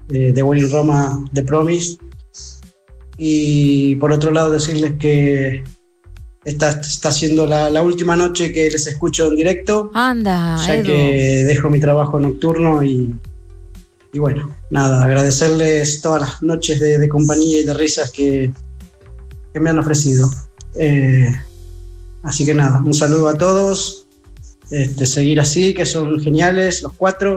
de When in Roma, The Promise. Y por otro lado decirles que está siendo la última noche que les escucho en directo. Anda, ya Edu. que dejo mi trabajo nocturno y bueno, nada, agradecerles todas las noches de compañía y de risas que me han ofrecido. Así que nada, un saludo a todos, seguir así, que son geniales los cuatro.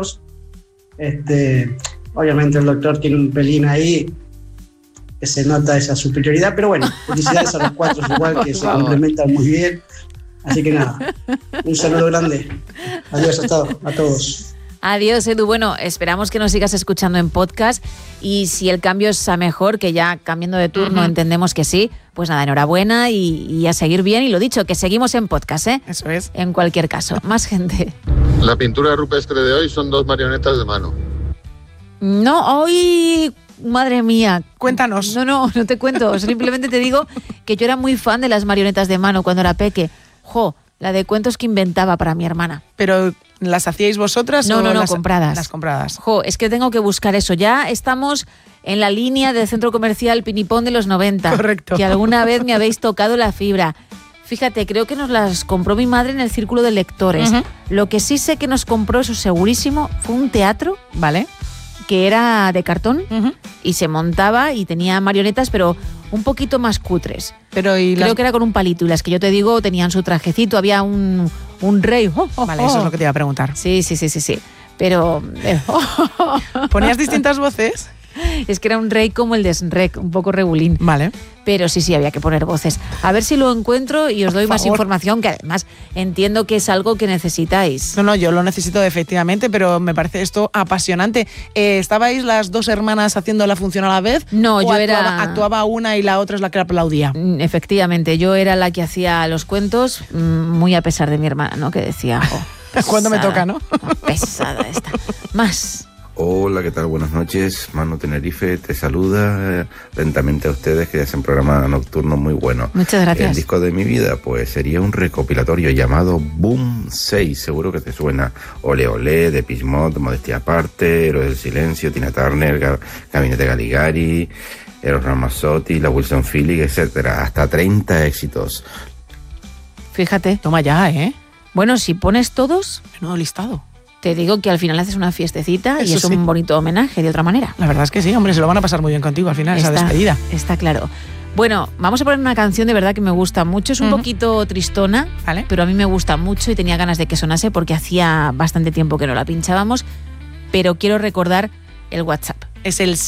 Obviamente el doctor tiene un pelín ahí que se nota esa superioridad, pero bueno, felicidades a los cuatro igual, que se complementan muy bien. Así que nada, un saludo grande. Adiós a todos. Adiós, Edu. Bueno, esperamos que nos sigas escuchando en podcast y si el cambio es a mejor, que ya cambiando de turno entendemos que sí, pues nada, enhorabuena y a seguir bien. Y lo dicho, que seguimos en podcast, ¿eh? Eso es. En cualquier caso, más gente. La pintura rupestre de hoy son 2 marionetas de mano. No, hoy... Madre mía. Cuéntanos. No te cuento. Simplemente te digo que yo era muy fan de las marionetas de mano cuando era peque. La de cuentos que inventaba para mi hermana. ¿Pero las hacíais vosotras No, las compradas. Las compradas. Es que tengo que buscar eso. Ya estamos en la línea del centro comercial Pinipón de los 90. Correcto. Que alguna vez me habéis tocado la fibra. Fíjate, creo que nos las compró mi madre en el círculo de lectores. Lo que sí sé que nos compró, eso segurísimo, fue un teatro. Vale. Que era de cartón y se montaba y tenía marionetas, pero un poquito más cutres. Creo que era con un palito y las que yo te digo tenían su trajecito, había un rey. Vale, eso es lo que te iba a preguntar. Sí. Pero... ¿Ponías distintas voces? Es que era un rey como el de Shrek, un poco regulín. Vale. Pero sí, había que poner voces. A ver si lo encuentro y os doy más información, que además entiendo que es algo que necesitáis. No, yo lo necesito efectivamente, pero me parece esto apasionante. ¿Estabais las 2 hermanas haciendo la función a la vez? No, yo actuaba una y la otra es la que aplaudía. Efectivamente, yo era la que hacía los cuentos, muy a pesar de mi hermana, ¿no? Que decía, ¿cuándo me toca, no? Pesada esta. Más. Hola, ¿qué tal? Buenas noches. Manu Tenerife te saluda lentamente a ustedes, que hacen un programa nocturno muy bueno. Muchas gracias. El disco de mi vida, pues sería un recopilatorio llamado Boom 6, seguro que te suena. Ole Ole, Depeche Mode, Modestia Aparte, Héroes del Silencio, Tina Turner, Gabinete Galigari, Eros Ramazzotti, la Wilson Phillips, etcétera. Hasta 30 éxitos. Fíjate. Toma ya, ¿eh? Bueno, si pones todos... Menudo listado. Te digo que al final haces una fiestecita y eso es un bonito homenaje de otra manera. La verdad es que sí, hombre, se lo van a pasar muy bien contigo al final, esa despedida. Está claro. Bueno, vamos a poner una canción de verdad que me gusta mucho. Es un poquito tristona, ¿vale? Pero a mí me gusta mucho y tenía ganas de que sonase porque hacía bastante tiempo que no la pinchábamos. Pero quiero recordar el WhatsApp. Es el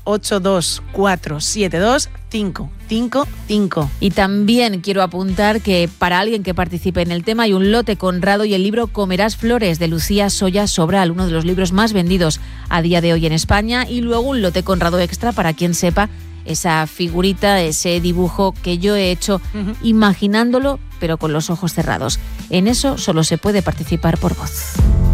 682472555. Y también quiero apuntar que para alguien que participe en el tema hay un lote Conrado y el libro Comerás Flores de Lucía Soya Sobral, uno de los libros más vendidos a día de hoy en España, y luego un lote Conrado extra para quien sepa esa figurita, ese dibujo que yo he hecho imaginándolo, pero con los ojos cerrados. En eso solo se puede participar por voz.